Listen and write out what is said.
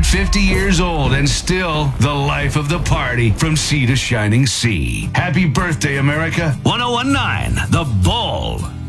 150 years old and still the life of the party from sea to shining sea. Happy birthday, America. 1019, The Bull.